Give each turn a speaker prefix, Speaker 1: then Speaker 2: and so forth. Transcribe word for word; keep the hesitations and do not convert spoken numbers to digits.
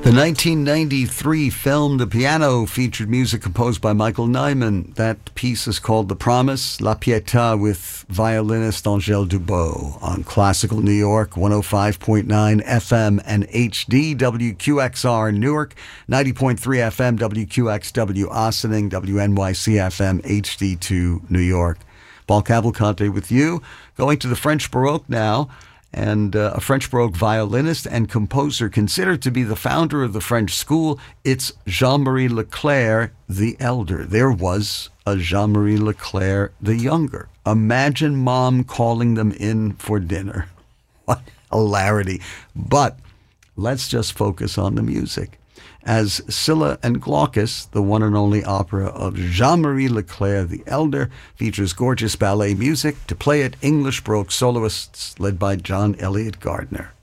Speaker 1: The nineteen ninety-three film The Piano featured music composed by Michael Nyman. That piece is called The Promise, La Pietà, with violinist Angèle Dubot on Classical New York, one oh five point nine F M and H D, W Q X R Newark, ninety point three F M, W Q X W Ossining, W N Y C F M, H D two New York. Paul Cavalcante with you, going to the French Baroque now. And uh, a French Baroque violinist and composer considered to be the founder of the French school, it's Jean-Marie Leclair the Elder. There was a Jean-Marie Leclair the Younger. Imagine mom calling them in for dinner. What hilarity. But let's just focus on the music. As Scylla and Glaucus, the one and only opera of Jean-Marie Leclair the Elder, features gorgeous ballet music. To play it, English Baroque soloists led by John Elliott Gardner.